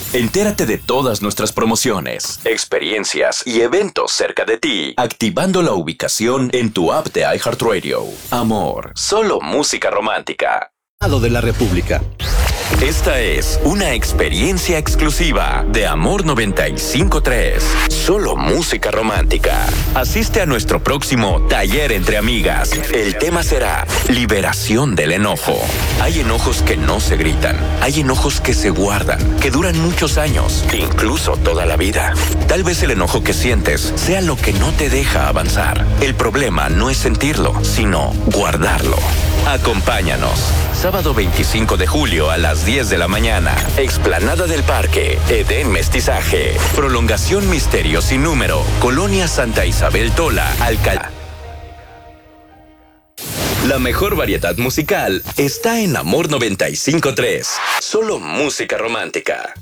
Entérate de todas nuestras promociones, experiencias y eventos cerca de ti, activando la ubicación en tu app de iHeartRadio. Amor, solo música romántica. De la República. Esta es una experiencia exclusiva de Amor 95.3. Solo música romántica. Asiste a nuestro próximo taller entre amigas. El tema será liberación del enojo. Hay enojos que no se gritan. Hay enojos que se guardan, que duran muchos años, incluso toda la vida. Tal vez el enojo que sientes sea lo que no te deja avanzar. El problema no es sentirlo, sino guardarlo. Acompáñanos. Sábado 25 de julio a las 10 de la mañana. Explanada del Parque. Edén Mestizaje. Prolongación Misterio sin número. Colonia Santa Isabel Tola, Alcalá. La mejor variedad musical está en Amor 95.3. Solo música romántica.